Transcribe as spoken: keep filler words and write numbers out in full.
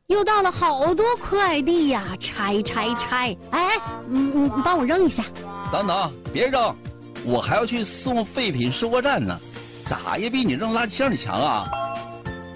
又到了好多快递呀，拆拆拆！哎，嗯嗯，你帮我扔一下。 等等，别扔，我还要去送废品收货站呢，咋也比你扔垃圾箱里强啊！